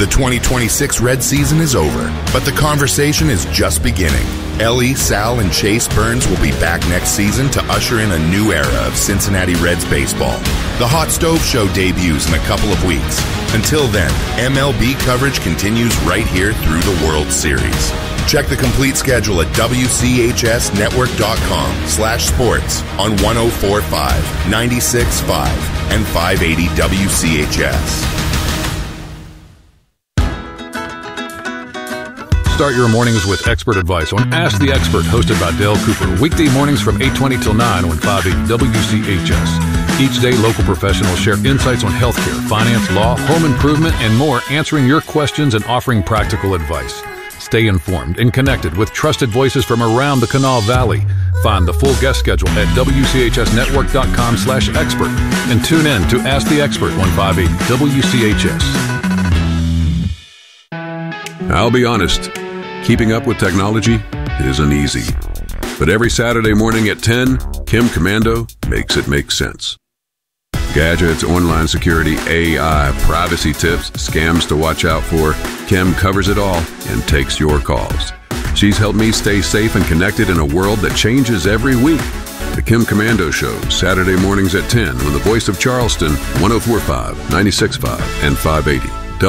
The 2026 Red season is over, but the conversation is just beginning. Ellie, Sal, and Chase Burns will be back next season to usher in a new era of Cincinnati Reds baseball. The Hot Stove Show debuts in a couple of weeks. Until then, MLB coverage continues right here through the World Series. Check the complete schedule at WCHSnetwork.com/sports on 104.5, 96.5, and 580 WCHS. Start your mornings with expert advice on Ask the Expert, hosted by Dale Cooper. Weekday mornings from 8:20 till 9 on 580 WCHS. Each day, local professionals share insights on healthcare, finance, law, home improvement, and more, answering your questions and offering practical advice. Stay informed and connected with trusted voices from around the Kanawha Valley. Find the full guest schedule at WCHSnetwork.com/expert and tune in to Ask the Expert on 580 WCHS. I'll be honest, keeping up with technology isn't easy. But every Saturday morning at 10, Kim Komando makes it make sense. Gadgets, online security, AI, privacy tips, scams to watch out for. Kim covers it all and takes your calls. She's helped me stay safe and connected in a world that changes every week. The Kim Komando Show, Saturday mornings at 10 on the Voice of Charleston, 104.5, 96.5, and 580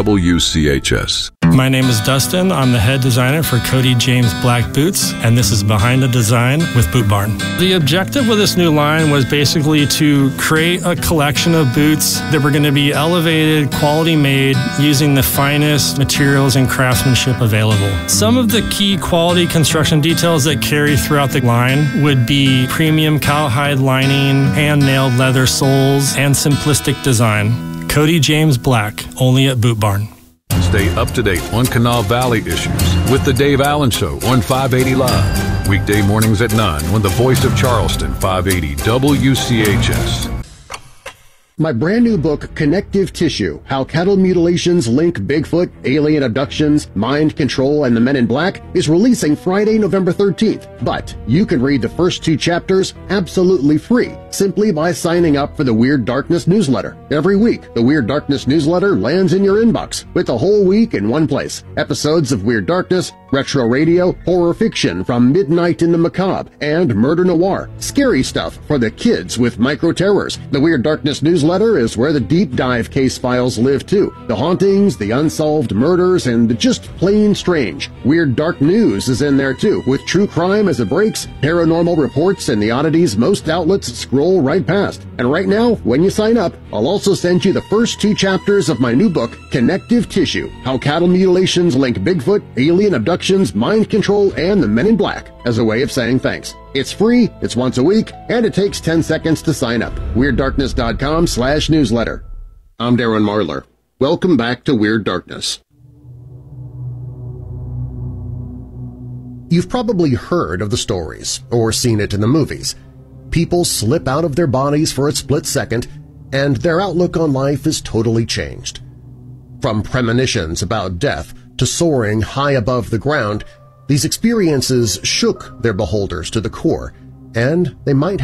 WCHS. My name is Dustin. I'm the head designer for Cody James Black Boots, and this is Behind the Design with Boot Barn. The objective with this new line was basically to create a collection of boots that were going to be elevated, quality made, using the finest materials and craftsmanship available. Some of the key quality construction details that carry throughout the line would be premium cowhide lining, hand-nailed leather soles, and simplistic design. Cody James Black, only at Boot Barn. Stay up to date on Kanawha Valley issues with The Dave Allen Show on 580 Live. Weekday mornings at 9 on the Voice of Charleston, 580 WCHS. My brand new book, Connective Tissue, How Cattle Mutilations Link Bigfoot, Alien Abductions, Mind Control, and the Men in Black, is releasing Friday, November 13th. But you can read the first 2 chapters absolutely free, simply by signing up for the Weird Darkness newsletter. Every week, the Weird Darkness newsletter lands in your inbox with the whole week in one place. Episodes of Weird Darkness, retro radio, horror fiction from midnight in the macabre, and murder noir. Scary stuff for the kids with micro-terrors. The Weird Darkness newsletter is where the deep dive case files live too. The hauntings, the unsolved murders, and the just plain strange. Weird Dark News is in there too, with true crime as it breaks, paranormal reports, and the oddities most outlets scroll right past. And right now, when you sign up, I'll also send you the first 2 chapters of my new book, Connective Tissue, How Cattle Mutilations Link Bigfoot, Alien Abductions, Mind Control, and the Men in Black, as a way of saying thanks. It's free, it's once a week, and it takes 10 seconds to sign up. WeirdDarkness.com/newsletter. I'm Darren Marlar. Welcome back to Weird Darkness. You've probably heard of the stories, or seen it in the movies. People slip out of their bodies for a split second, and their outlook on life is totally changed. From premonitions about death to soaring high above the ground, these experiences shook their beholders to the core, and they might